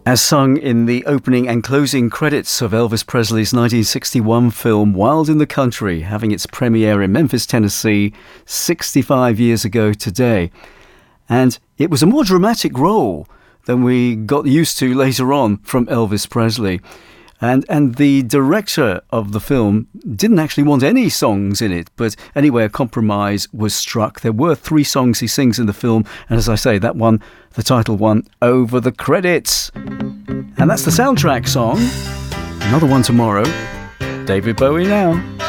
As sung in the opening and closing credits of Elvis Presley's 1961 film Wild in the Country, having its premiere in Memphis, Tennessee, 65 years ago today. And it was a more dramatic role than we got used to later on from Elvis Presley. And the director of the film didn't actually want any songs in it, but anyway, a compromise was struck. There were 3 songs he sings in the film, and as I say, that one, the title one, Over the Credits. And that's the soundtrack song. Another one tomorrow. David Bowie now.